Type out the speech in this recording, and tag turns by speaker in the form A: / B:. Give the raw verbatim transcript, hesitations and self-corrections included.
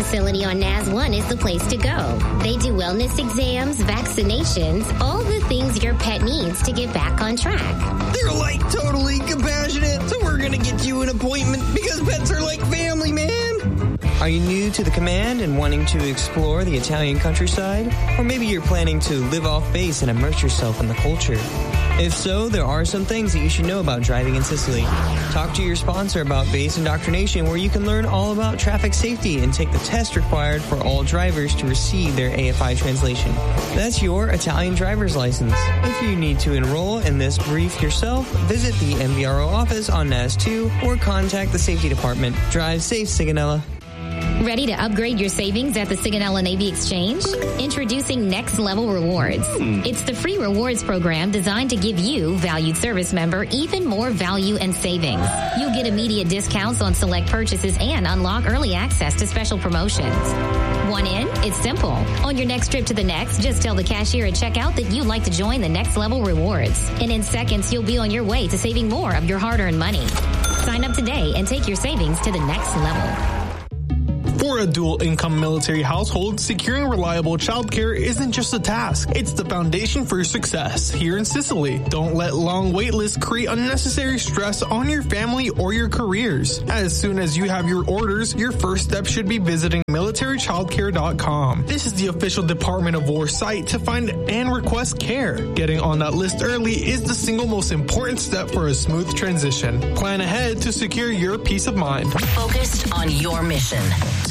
A: facility on N A S one is the place to go. They do wellness exams, vaccinations, all the things your pet needs to get back on track.
B: They're like totally compassionate, so we're gonna get you an appointment because pets are like family, man.
C: Are you new to the command and wanting to explore the Italian countryside? Or maybe you're planning to live off base and immerse yourself in the culture? If so, there are some things that you should know about driving in Sicily. Talk to your sponsor about Base Indoctrination, where you can learn all about traffic safety and take the test required for all drivers to receive their A F I translation. That's your Italian driver's license. If you need to enroll in this brief yourself, visit the M V R O office on N A S two or contact the safety department. Drive safe, Sigonella.
D: Ready to upgrade your savings at the Sigonella Navy Exchange? Introducing Next Level Rewards. It's the free rewards program designed to give you, valued service member, even more value and savings. You'll get immediate discounts on select purchases and unlock early access to special promotions. Want in? It's simple. On your next trip to the next, just tell the cashier at checkout that you'd like to join the Next Level Rewards. And in seconds, you'll be on your way to saving more of your hard-earned money. Sign up today and take your savings to the next level.
E: For a dual-income military household, securing reliable childcare isn't just a task. It's the foundation for success here in Sicily. Don't let long wait lists create unnecessary stress on your family or your careers. As soon as you have your orders, your first step should be visiting military childcare dot com. This is the official Department of War site to find and request care. Getting on that list early is the single most important step for a smooth transition. Plan ahead to secure your peace of mind.
F: Focused on your mission.